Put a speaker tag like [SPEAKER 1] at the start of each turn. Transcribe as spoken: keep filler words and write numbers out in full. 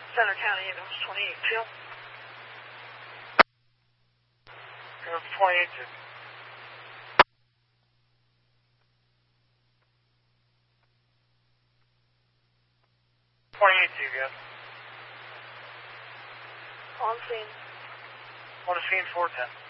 [SPEAKER 1] Center County ambulance twenty-eight two.
[SPEAKER 2] twenty-eight two. twenty-eight two, yes.
[SPEAKER 1] On scene.
[SPEAKER 2] On the scene four ten.